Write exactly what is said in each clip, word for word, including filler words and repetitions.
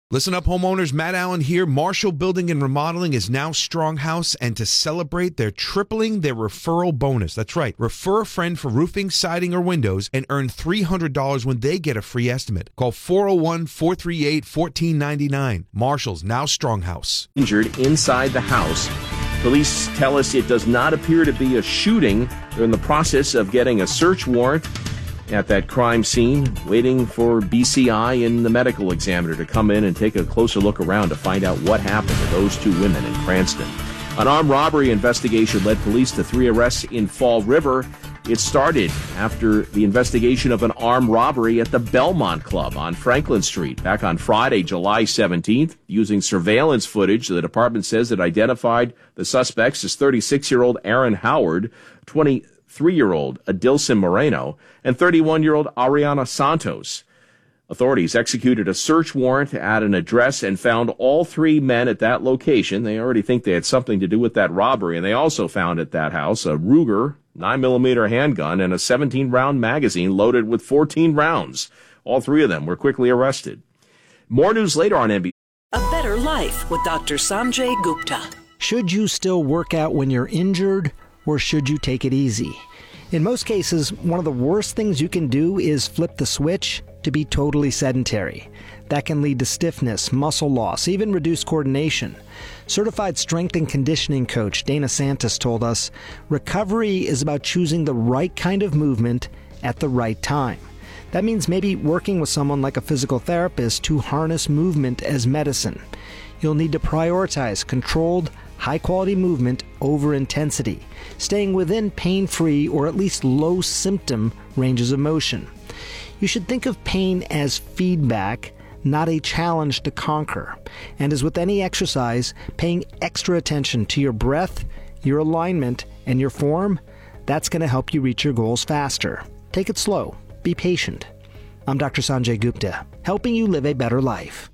Listen up, homeowners. Matt Allen here. Marshall Building and Remodeling is now Stronghouse, and to celebrate, they're tripling their referral bonus. That's right. Refer a friend for roofing, siding, or windows and earn three hundred dollars when they get a free estimate. Call four oh one, four three eight, one four nine nine. Marshall's now Stronghouse. Injured inside the house. Police tell us it does not appear to be a shooting. They're in the process of getting a search warrant at that crime scene, waiting for B C I and the medical examiner to come in and take a closer look around to find out what happened to those two women in Cranston. An armed robbery investigation led police to three arrests in Fall River. It started after the investigation of an armed robbery at the Belmont Club on Franklin Street back on Friday, July seventeenth. Using surveillance footage, the department says it identified the suspects as thirty-six-year-old Aaron Howard, twenty-three-year-old Adilson Moreno, and thirty-one-year-old Ariana Santos. Authorities executed a search warrant at an address and found all three men at that location. They already think they had something to do with that robbery, and they also found at that house a Ruger nine millimeter handgun and a seventeen-round magazine loaded with fourteen rounds. All three of them were quickly arrested. More news later on N B C. A Better Life with Doctor Sanjay Gupta. Should you still work out when you're injured, or should you take it easy? In most cases, one of the worst things you can do is flip the switch to be totally sedentary. That can lead to stiffness, muscle loss, even reduced coordination. Certified strength and conditioning coach Dana Santos told us, recovery is about choosing the right kind of movement at the right time. That means maybe working with someone like a physical therapist to harness movement as medicine. You'll need to prioritize controlled, high-quality movement over intensity, staying within pain-free or at least low-symptom ranges of motion. You should think of pain as feedback, not a challenge to conquer. And as with any exercise, paying extra attention to your breath, your alignment, and your form, that's going to help you reach your goals faster. Take it slow. Be patient. I'm Doctor Sanjay Gupta, helping you live a better life.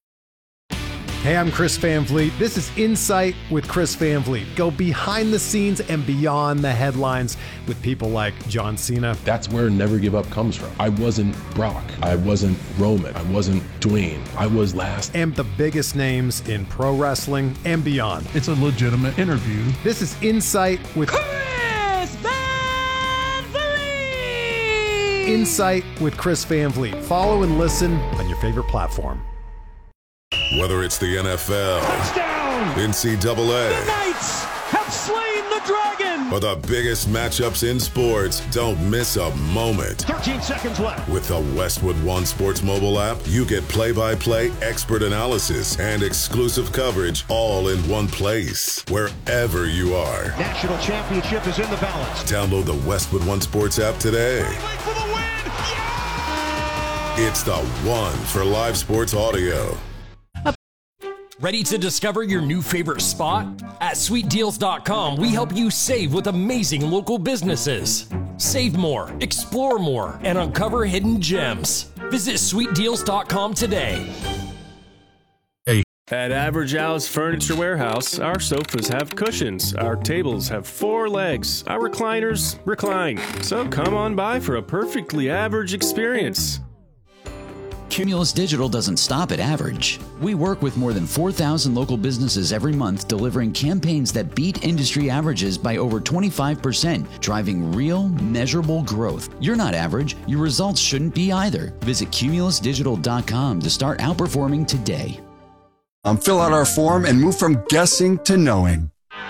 Hey, I'm Chris Van Vliet. This is Insight with Chris Van Vliet. Go behind the scenes and beyond the headlines with people like John Cena. That's where Never Give Up comes from. I wasn't Brock. I wasn't Roman. I wasn't Dwayne. I was last. And the biggest names in pro wrestling and beyond. It's a legitimate interview. This is Insight with Chris Van Vliet. Insight with Chris Van Vliet. Follow and listen on your favorite platform. Whether it's the N F L, touchdown, N C double A, the Knights have slain the dragon, or the biggest matchups in sports, don't miss a moment. thirteen seconds left. With the Westwood One Sports mobile app, you get play-by-play expert analysis and exclusive coverage all in one place, wherever you are. National championship is in the balance. Download the Westwood One Sports app today. For the win. Yeah! It's the one for live sports audio. Ready to discover your new favorite spot? At sweet deals dot com, we help you save with amazing local businesses. Save more, explore more, and uncover hidden gems. Visit sweet deals dot com today. At Average Al's Furniture Warehouse, our sofas have cushions, our tables have four legs, our recliners recline. So come on by for a perfectly average experience. Cumulus Digital doesn't stop at average. We work with more than four thousand local businesses every month, delivering campaigns that beat industry averages by over twenty-five percent, driving real, measurable growth. You're not average. Your results shouldn't be either. Visit cumulus digital dot com to start outperforming today. Um, fill out our form and move from guessing to knowing.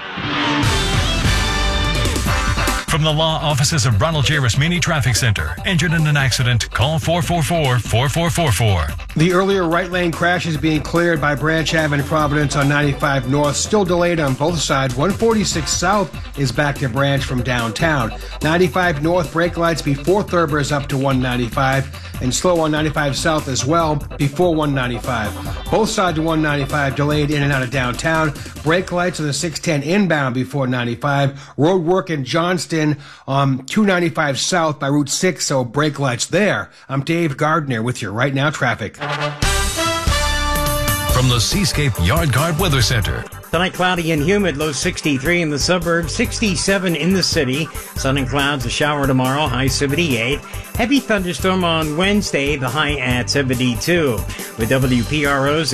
From the law offices of Ronald J. Rasmini Traffic Center. Injured in an accident? Call four four four, four four four four. The earlier right lane crash is being cleared by Branch Avenue and Providence on ninety-five North. Still delayed on both sides. one forty-six South is back to Branch from downtown. ninety-five North brake lights before Thurber is up to one ninety-five. And slow on ninety-five South as well before one ninety-five. Both sides of one ninety-five delayed in and out of downtown. Brake lights on the six ten inbound before ninety-five. Road work in Johnston on two ninety-five South by Route six, so brake lights there. I'm Dave Gardner with your Right Now traffic. From the Seascape Yard Guard Weather Center. Tonight, cloudy and humid, low sixty-three in the suburbs, sixty-seven in the city. Sun and clouds, a shower tomorrow, high seventy-eight. Heavy thunderstorm on Wednesday, the high at seventy-two. With W P R O's